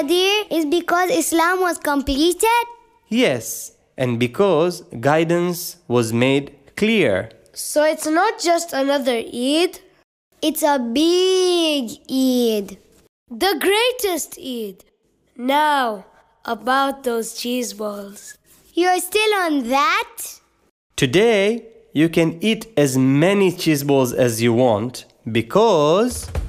Dear, is because Islam was completed? Yes, and because guidance was made clear. So it's not just another Eid? It's a big Eid. The greatest Eid. Now, about those cheese balls. You're still on that? Today, you can eat as many cheese balls as you want because